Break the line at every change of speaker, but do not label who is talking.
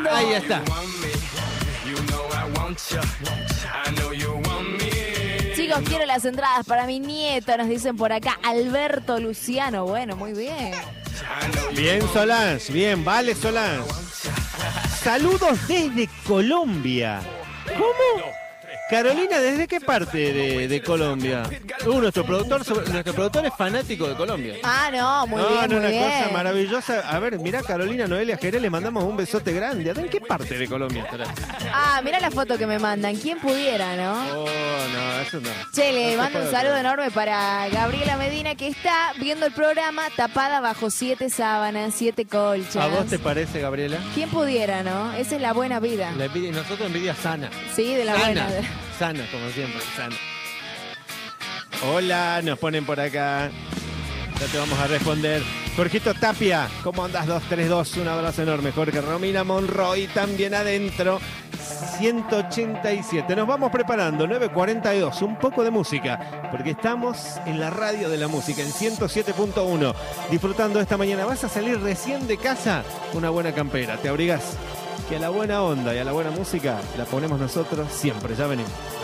mundo.
Ahí está.
Chicos, quiero las entradas para mi nieto, nos dicen por acá. Alberto Luciano, bueno, muy bien.
Bien, Solange, bien, vale, Solange. Saludos desde Colombia. ¿Cómo? Carolina, ¿desde qué parte de Colombia? Nuestro productor es fanático de Colombia.
Ah, no, muy bien, muy
una
bien.
cosa maravillosa. A ver, mirá, Carolina Noelia Jerez, le mandamos un besote grande. ¿En qué parte de Colombia estará?
Ah, mira la foto que me mandan. ¿Quién pudiera, no?
Oh, no, eso no.
Che, le
No se
mando un
puede
saludo
creer.
enorme para Gabriela Medina, que está viendo el programa tapada bajo 7 sábanas, 7 colchas.
¿A vos te parece, Gabriela?
¿Quién pudiera, no? Esa es la buena vida.
La envidia, nosotros envidia sana.
Sí, de la
Sana.
buena.
Sana, como siempre, sana. Hola, nos ponen por acá. Ya te vamos a responder. Jorgito Tapia, ¿cómo andas? 232, un abrazo enorme. Jorge Romina Monroy, también adentro. 187. Nos vamos preparando, 9:42, un poco de música, porque estamos en la radio de la música, en 107.1, disfrutando esta mañana. ¿Vas a salir recién de casa? Una buena campera, te abrigás, que a la buena onda y a la buena música la ponemos nosotros siempre. Ya venimos.